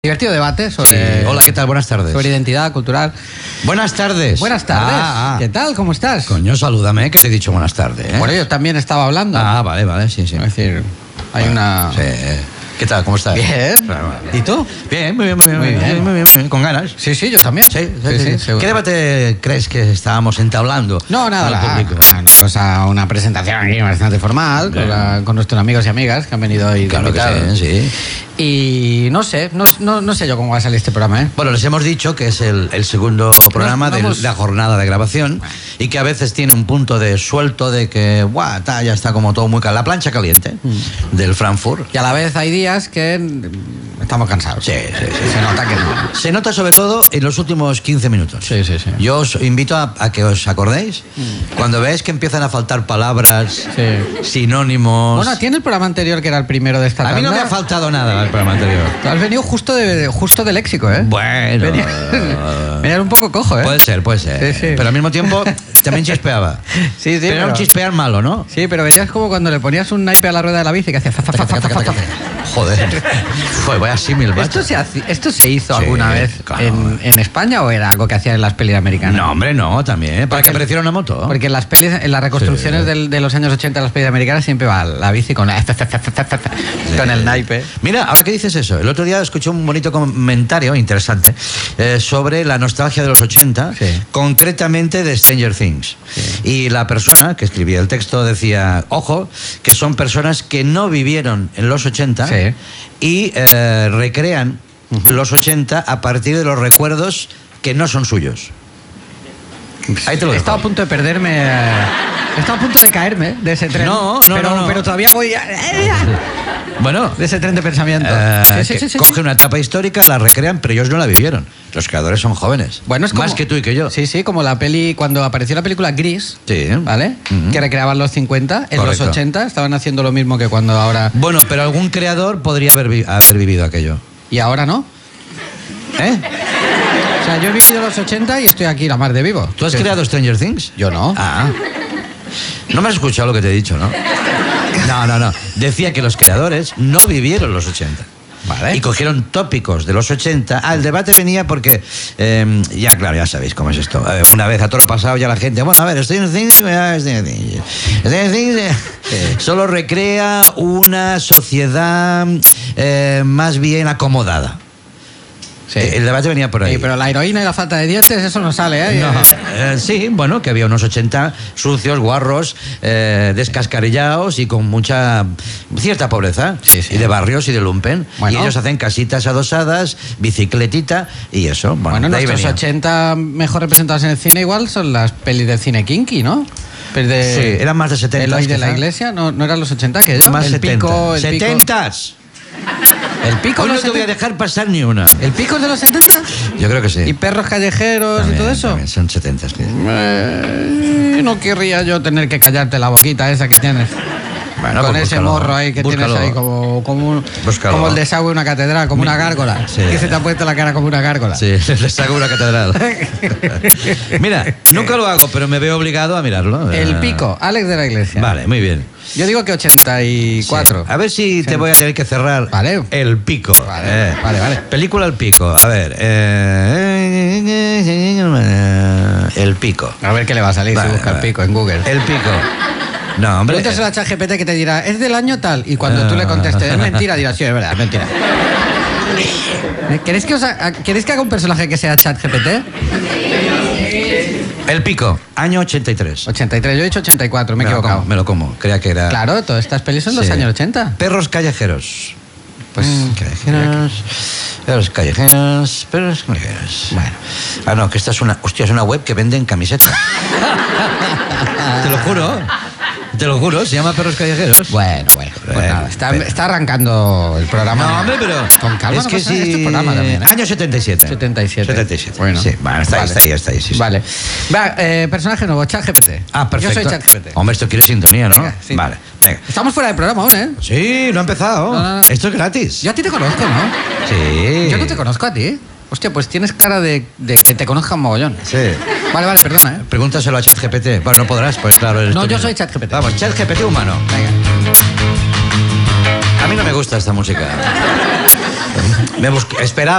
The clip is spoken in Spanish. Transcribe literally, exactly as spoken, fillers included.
Divertido debate sobre... Sí. Hola, ¿qué tal? Buenas tardes. Sobre identidad cultural. Buenas tardes. Buenas tardes. Ah, ah. ¿Qué tal? ¿Cómo estás? Coño, salúdame, que te he dicho buenas tardes. ¿eh? Por ello también estaba hablando. Ah, vale, vale, sí, sí. Es decir, hay bueno, una... Sí. ¿Qué tal? ¿Cómo estás? Bien. ¿Y tú? Bien, muy bien, muy bien. Muy Muy bien. bien, muy bien, muy bien. Con ganas. Sí, sí, yo también. Sí, sí, sí. seguro. ¿Qué debate crees que estábamos entablando? No, nada, al la- público? una cosa, una presentación aquí bastante formal con, la- con nuestros amigos y amigas que han venido hoy de Claro que invitados. sí, sí. Y no sé, no, no, no sé yo cómo va a salir este programa, ¿eh? Bueno, les hemos dicho que es el, el segundo programa de vamos- la jornada de grabación y que a veces tiene un punto de suelto de que, guau, ta, ya está como todo muy caliente. La plancha caliente del Frankfurt. Y a la vez hay días que mm, estamos cansados. Sí, sí, sí. Se nota que no. Se nota sobre todo en los últimos quince minutos. Sí, sí, sí. Yo os invito a, a que os acordéis, cuando veáis que empiezan a faltar palabras, Sí. sinónimos... Bueno, tiene el programa anterior que era el primero de esta A mí no me tanda. ha faltado nada el programa anterior. Has venido justo, de, justo del léxico, ¿eh? Bueno... Venía, venía un poco cojo, ¿eh? Puede ser, puede ser. Sí, sí. Pero al mismo tiempo también chispeaba. Sí, sí, pero era un pero- chispear malo, ¿no? Sí, pero venías como cuando le ponías un naipe a la rueda de la bici que hacía... fa, fa, fa, fa, fa, fa, fa. Joder. Joder, vaya símil, macho. ¿Esto se, hace- ¿Esto se hizo Sí, alguna vez claro. en, en España o era algo que hacían en las pelis americanas? No, hombre, no, también. Para Porque- que apareciera una moto. Porque en las pelis, en las reconstrucciones Sí. del- de los años ochenta de las pelis americanas siempre va la bici con, la- con el naipe. Mira, ahora que dices eso, el otro día escuché un bonito comentario interesante eh, sobre la nostalgia de los ochenta, Sí. concretamente de Stranger Things. Y la persona que escribía el texto decía, ojo, que son personas que no vivieron en los ochenta Sí. y eh, recrean los ochenta a partir de los recuerdos que no son suyos. Ahí te lo He dejo. estado a punto de perderme... eh, He estado a punto de caerme de ese tren. No, no, pero, no, no. pero todavía voy... a- Bueno, De ese tren de pensamiento. Eh, Sí, sí, que sí, sí, cogen sí. una etapa histórica, la recrean, pero ellos no la vivieron. Los creadores son jóvenes. Bueno, es como- Más que tú y que yo. Sí, sí, como la peli... Cuando apareció la película Gris, Sí. ¿vale? Ujú. Que recreaban los cincuenta, en Correcto. los ochenta estaban haciendo lo mismo que cuando ahora... Bueno, pero algún creador podría haber, vi- haber vivido aquello. Y ahora no. ¿Eh? O sea, yo he vivido los ochenta y estoy aquí la mar de vivo. ¿Tú has Sí. creado Stranger Things? Yo no. Ah. No me has escuchado lo que te he dicho, ¿no? No, no, no. Decía que los creadores no vivieron los ochenta. Vale. Y cogieron tópicos de los ochenta. Ah, el debate venía porque, eh, ya claro, ya sabéis cómo es esto. Eh, una vez a toro pasado ya la gente, bueno, a ver, Stranger Things, eh, Stranger Things. Stranger Things eh, solo recrea una sociedad eh, más bien acomodada. Sí. Eh, El debate venía por ahí. Sí, pero la heroína y la falta de dientes, eso no sale, ¿eh? No, eh, sí, bueno, que había unos ochenta sucios, guarros, eh, descascarillados y con mucha cierta pobreza. Sí, sí. Y de barrios y de lumpen. Bueno. Y ellos hacen casitas adosadas, bicicletita y eso. Bueno, Bueno, de ahí nuestros venía. ochenta mejor representados en el cine igual son las pelis del cine kinky, ¿no? Pelis de... Sí, eran más de setenta. El hoy de la quizá. iglesia, ¿no, no eran los ochenta que yo? Más el setenta. pico, el pico... ¡Setentas! El pico Hoy de no los te voy a setenta. dejar pasar ni una. ¿El pico es de los setenta? Yo creo que sí. ¿Y perros callejeros También, y todo eso? también son setentas. sí. Eh, no querría yo tener que callarte la boquita esa que tienes. Bueno, Con pues ese búscalo. morro ahí que Búscalo. tienes ahí como, como, un- Búscalo. como el desagüe de una catedral, como una gárgola. Sí. Que se te ha puesto la cara como una gárgola. Sí, les hago una catedral. Mira, nunca lo hago, pero me veo obligado a mirarlo. El Eh, pico, Alex de la Iglesia. Vale, muy bien. Yo digo que ochenta y cuatro. Sí. A ver si te voy a tener que cerrar Vale. El Pico. Vale, Eh, vale, vale. Película El Pico. A ver. eh, El Pico. A ver qué le va a salir Vale, si busca el vale. pico en Google. El Pico. No, hombre. Pregúntaselo a ChatGPT que te dirá, es del año tal. Y cuando tú le contestes, es mentira, dirás, sí, es verdad, es mentira. ¿Queréis que, os ha- ¿Queréis que haga un personaje que sea ChatGPT? El Pico, año ochenta y tres. ochenta y tres, yo he dicho ochenta y cuatro, me he Me lo equivocado. como, me lo como. Creía que era. Claro, todas estas pelis son los Sí. años ochenta. Perros callejeros. Pues, Mm, callejeros. Perros callejeros. Perros callejeros. Bueno. Ah, no, que esta es una. Hostia, es una web que venden camisetas. Te lo juro. Te lo juro, se llama Perros Callejeros. Bueno, bueno, pues Bueno, nada, está, pero- está arrancando el programa. No, hombre, pero. Con calma, es no que pasa sí. nada, esto es programa también, ¿eh? Año setenta y siete. setenta y siete. setenta y siete. Bueno, Sí, bueno, está, ahí, vale. está ahí, está ahí. Sí, sí. Vale. Va, eh, personaje nuevo, ChatGPT. Ah, perfecto. Yo soy ChatGPT. Hombre, esto quiere sintonía, ¿no? Venga, sí. Vale, venga. Estamos fuera del programa aún, ¿eh? Sí, no ha empezado. No, no, no. Esto es gratis. Yo a ti te conozco, ¿no? Sí. Yo no te conozco a ti. Hostia, pues tienes cara de, de que te conozca un mogollón. Sí. Vale, vale, perdona, ¿eh? Pregúntaselo a ChatGPT. Bueno, no podrás, pues claro. eres No, tú yo mismo. soy ChatGPT. Vamos, ChatGPT humano. Venga. A mí no me gusta esta música. Me busqué, esperaba.